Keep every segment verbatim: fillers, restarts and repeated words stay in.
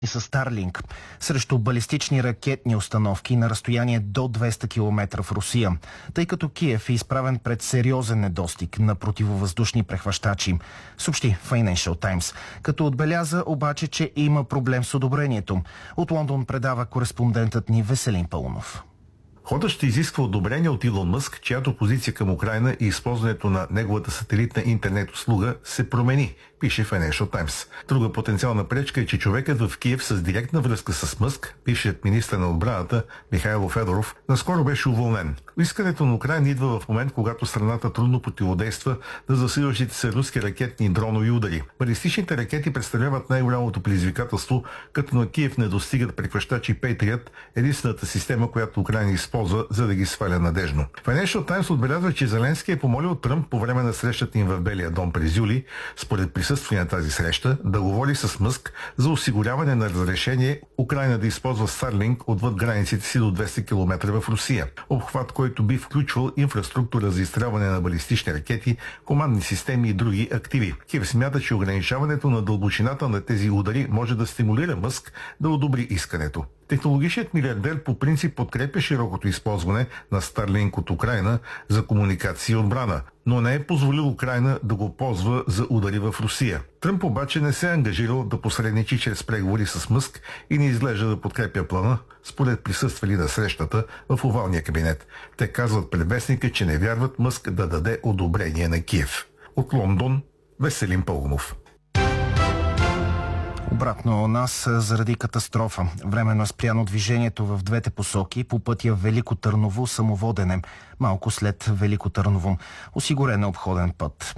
с Starlink срещу балистични ракетни установки на разстояние до двеста километра в Русия, тъй като Киев е изправен пред сериозен недостиг на противовъздушни прехващачи, съобщи Financial Times, като отбеляза обаче, че има проблем с одобрението. От Лондон предава кореспондентът ни Веселин Паунов. Ходът ще изисква одобрение от Илон Мъск, чиято позиция към Украйна и използването на неговата сателитна интернет услуга се промени, пише Financial Times. Друга потенциална пречка е, че човекът в Киев с директна връзка с Мъск, бившият министър на отбраната Михайло Федоров, наскоро беше уволнен. Искането на Украйна идва в момент, когато страната трудно противодейства на засилващите се руски ракетни и дронови удари. Балистичните ракети представляват най-голямото предизвикателство, като на Киев не достигат прехващачи Patriot, единствената система, която Украйна използва, за да ги сваля надежно. Financial Times отбелязва, че Зеленски е помолил Тръмп по време на срещата им в Белия дом през юли, според присъствие на тази среща, да говори с Мъск за осигуряване на разрешение Украйна да използва Starlink отвъд границите си до двеста километра в Русия. Обхват, който би включвал инфраструктура за изстрелване на балистични ракети, командни системи и други активи. Киев смята, че ограничаването на дълбочината на тези удари може да стимулира Мъск да одобри искането. Технологичният милиардер по принцип подкрепя широкото използване на Starlink от Украйна за комуникация и отбрана, но не е позволил Украйна да го ползва за удари в Русия. Тръмп обаче не се е ангажирал да посредничи чрез преговори с Мъск и не изглежда да подкрепя плана, според присъствали на срещата в овалния кабинет. Те казват пред вестника, че не вярват Мъск да даде одобрение на Киев. От Лондон, Веселин Паунов. Обратно у нас заради катастрофа. Временно е спряно движението в двете посоки по пътя Велико Търново – Самоводене, малко след Велико Търново. Осигурен е обходен път.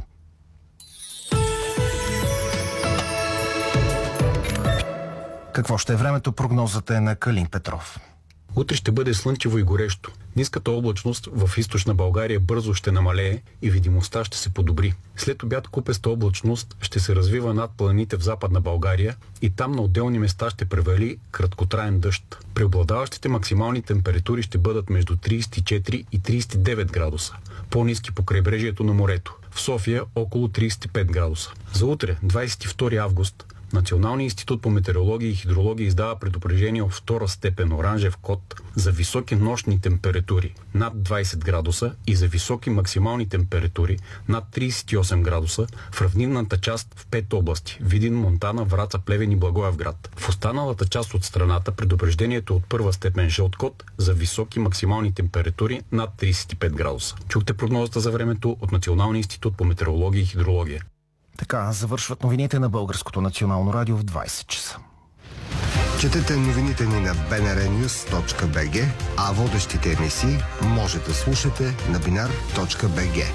Какво ще е времето? Прогнозата е на Калин Петров. Утре ще бъде слънчево и горещо. Ниската облачност в източна България бързо ще намалее и видимостта ще се подобри. След обяд купеста облачност ще се развива над планините в Западна България и там на отделни места ще превали краткотраен дъжд. Преобладаващите максимални температури ще бъдат между трийсет и четири и трийсет и девет градуса, по-ниски по крайбрежието на морето. В София около трийсет и пет градуса. За утре, двадесет и втори август, Националният институт по метеорология и хидрология издава предупреждение от втора степен оранжев код за високи нощни температури над двадесет градуса и за високи максимални температури над трийсет и осем градуса в равнинната част в пет области – Видин, Монтана, Враца, Плевен и Благоевград. В останалата част от страната предупреждението от първа степен жълт код за високи максимални температури над трийсет и пет градуса. Чухте прогнозата за времето от Националния институт по метеорология и хидрология. Така завършват новините на Българското национално радио в двадесет часа. Четете новините ни на би ен ар нюс точка би джи, а водещите емисии може да слушате на бинар точка би джи.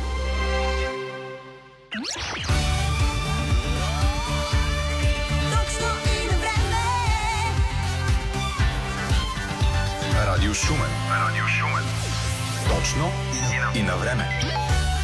Радио Шумен. Радио Шумен. Точно и на време.